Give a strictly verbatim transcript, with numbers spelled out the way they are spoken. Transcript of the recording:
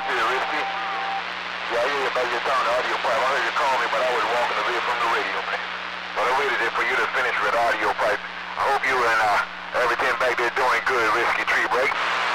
here, Risky. Yeah, I hear you about your down the audio pipe. I heard you call me, but I was walking away from the radio, man. But I waited there for you to finish with audio pipe. I hope you and uh, everything back there doing good, Risky Tree Break.